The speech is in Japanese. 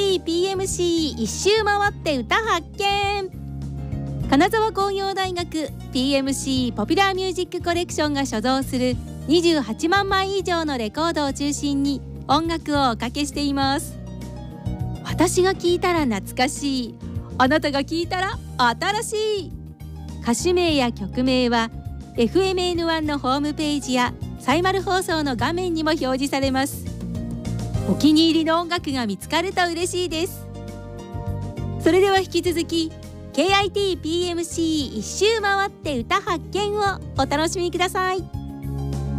KITPMC 一周回って歌発見。金沢工業大学 PMC ポピュラーミュージックコレクションが所蔵する28万枚以上のレコードを中心に音楽をおかけしています。私が聴いたら懐かしい、あなたが聴いたら新しい。歌手名や曲名は FMN1 のホームページやサイマル放送の画面にも表示されます。お気に入りの音楽が見つかると嬉しいです。それでは引き続き KITPMC 一周回って歌発見をお楽しみください。